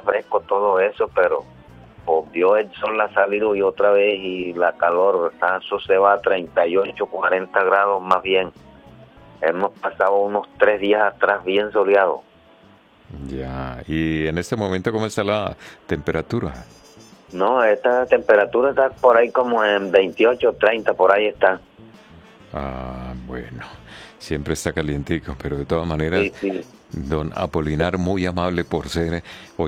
fresco todo eso, pero por Dios el sol ha salido y otra vez y la calor, eso se va a 38, 40 grados más bien. Hemos pasado unos 3 días atrás bien soleados. Ya, y en este momento, ¿cómo está la temperatura? No, esta temperatura está por ahí como en 28, 30, por ahí está. Ah, bueno, siempre está calientico, pero de todas maneras, Sí, sí. don Apolinar, muy amable por ser